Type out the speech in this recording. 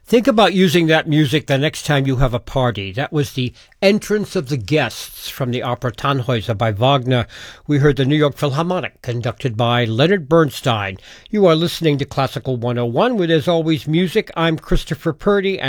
Think about using that music the next time you have a party. That was the entrance of the guests from the opera Tannhäuser by Wagner. We heard the New York Philharmonic, conducted by Leonard Bernstein. You are listening to Classical 101 with, as always, music. I'm Christopher Purdy.